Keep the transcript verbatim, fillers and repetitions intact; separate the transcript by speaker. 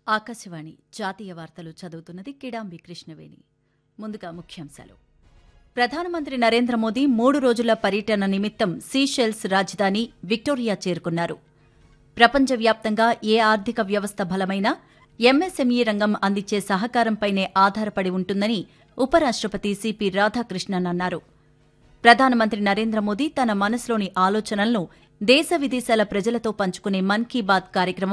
Speaker 1: ఆకాశవాణి జాతీయ వార్తలు చదువుతున్నది కిడాంబి కృష్ణవేణి. ముందుగా ముఖ్యాంశాలు. ప్రధానమంత్రి నరేంద్ర మోదీ మూడు రోజుల పర్యటన నిమిత్తం సీషెల్స్ రాజధాని విక్టోరియా చేరుకున్నారు. ప్రపంచవ్యాప్తంగా ఏ ఆర్థిక వ్యవస్థ బలమైనా ఎంఎస్ఎంఈ రంగం అందించే సహకారంపైనే ఆధారపడి ఉంటుందని ఉపరాష్టపతి సిపి రాధాకృష్ణన్ అన్నారు. ప్రధానమంత్రి నరేంద్ర మోదీ తన మనసులోని ఆలోచనలను దేశ విదేశాల ప్రజలతో పంచుకునే మన్ కీ బాత్ కార్యక్రమం